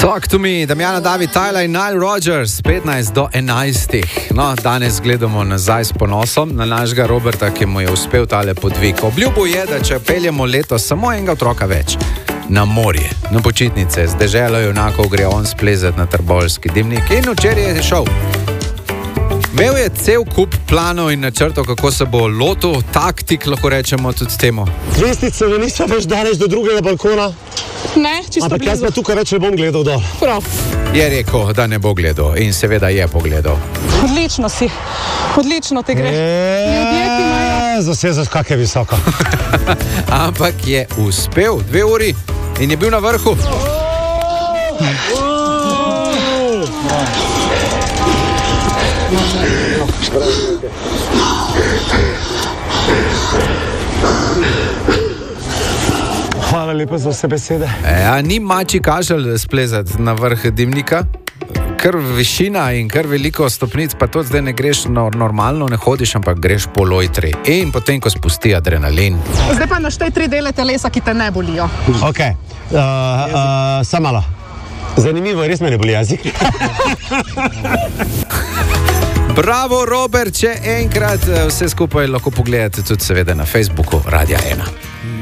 Talk to me, Damjana David, Tyler in Nile Rodgers, 15 do 11. No, danes gledamo nazaj s ponosom na našega Roberta, ki mu je uspel tale podvig. Obljubil je, da če peljemo letos samo enega otroka več na morje, na počitnice, z deželo junakov gre on splezati na Trboveljski dimnik in včeraj je šel. Imel je cel kup planov in načrtov, kako se bo lotil, taktik, lahko rečemo tudi temu. Zvestice mi niso več daleč do drugega balkona. Ne, čisto ampak jaz pa tukaj več ne bom gledal dol. Prav. Je rekel, da ne bo gledal in seveda je pogledal. Odlično si, odlično te gre. Zasezaš, kak je visoko. Ampak je uspel 2 uri in je bil na vrhu. Hvala lepa za vse besede. Ni mači kašelj splezati na vrh dimnika, kar višina in kar veliko stopnic, pa to zdaj ne greš normalno, ne hodiš, ampak greš po lojtri. In potem, ko spusti adrenalin. Zdaj pa naštej 3 dele telesa, ki te ne bolijo. Ok, samo malo. Zanimivo, res me ne boli jezik. Bravo, Robert, če enkrat vse skupaj lahko pogledate tudi seveda na Facebooku Radia 1.